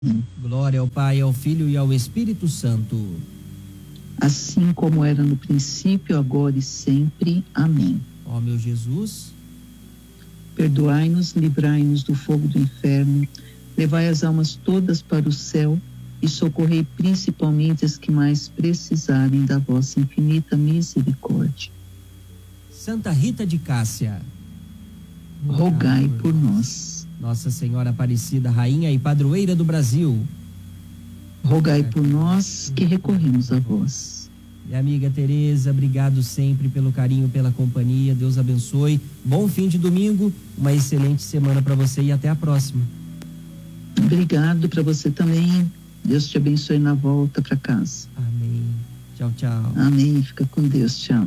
Glória ao Pai, ao Filho e ao Espírito Santo. Assim como era no princípio, agora e sempre. Amém. Ó meu Jesus, perdoai-nos, livrai-nos do fogo do inferno, levai as almas todas para o céu e socorrei principalmente as que mais precisarem da vossa infinita misericórdia. Santa Rita de Cássia, rogai por nós. Nossa Senhora Aparecida, Rainha e Padroeira do Brasil, rogai por nós que recorremos a vós. Minha amiga Tereza, obrigado sempre pelo carinho, pela companhia. Deus abençoe. Bom fim de domingo, uma excelente semana para você e até a próxima. Obrigado para você também. Deus te abençoe na volta para casa. Amém. Tchau, tchau. Amém. Fica com Deus. Tchau.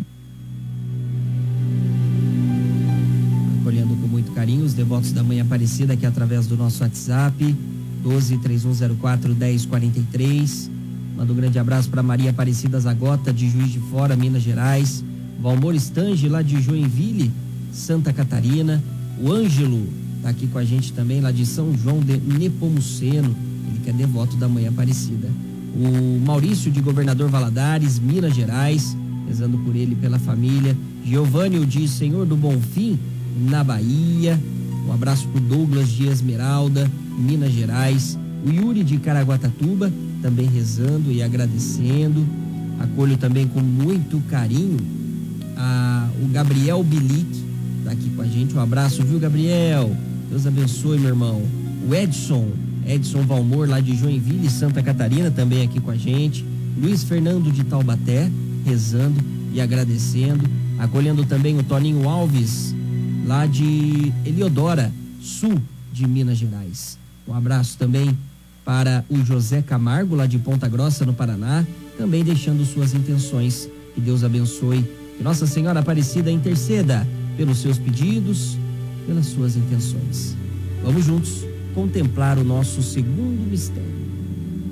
Acolhendo com muito carinho os devotos da Mãe Aparecida aqui através do nosso WhatsApp 12-3104-1043. Manda um grande abraço para Maria Aparecida Zagota, de Juiz de Fora, Minas Gerais. Valmor Stange, lá de Joinville, Santa Catarina. O Ângelo tá aqui com a gente também, lá de São João de Nepomuceno, ele que é devoto da Mãe Aparecida. O Maurício, de Governador Valadares, Minas Gerais, rezando por ele e pela família. Giovânio, de Senhor do Bonfim, na Bahia. Um abraço pro Douglas de Esmeralda, Minas Gerais. O Yuri, de Caraguatatuba, também rezando e agradecendo. Acolho também com muito carinho o Gabriel Bilic, tá aqui com a gente. Um abraço, viu, Gabriel? Deus abençoe, meu irmão. O Edson Valmor, lá de Joinville, Santa Catarina, também aqui com a gente. Luiz Fernando, de Taubaté, rezando e agradecendo. Acolhendo também o Toninho Alves, lá de Eliodora, sul de Minas Gerais. Um abraço também para o José Camargo, lá de Ponta Grossa, no Paraná, também deixando suas intenções. Que Deus abençoe, que Nossa Senhora Aparecida interceda pelos seus pedidos, pelas suas intenções. Vamos juntos contemplar o nosso segundo mistério.